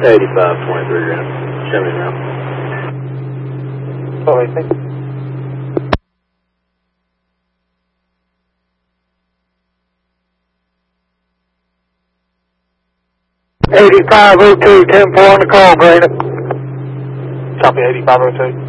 85, 23 grand. Chevy now. Oh, I think. '8502, 10-4 on the call, Brandon. Copy 8502.